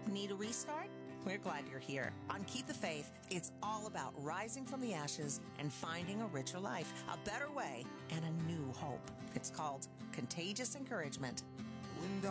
Need a restart? We're glad you're here. On Keep the Faith, it's all about rising from the ashes and finding a richer life, a better way, and a new hope. It's called Contagious Encouragement.